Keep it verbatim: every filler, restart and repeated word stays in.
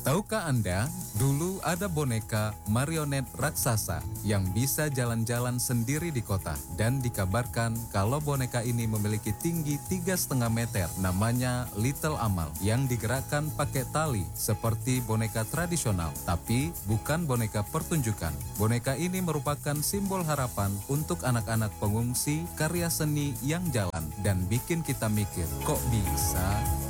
Tahukah Anda, dulu ada boneka marionet raksasa yang bisa jalan-jalan sendiri di kota. Dan dikabarkan kalau boneka ini memiliki tinggi tiga setengah meter, namanya Little Amal, yang digerakkan pakai tali seperti boneka tradisional, tapi bukan boneka pertunjukan. Boneka ini merupakan simbol harapan untuk anak-anak pengungsi, karya seni yang jalan, dan bikin kita mikir, kok bisa?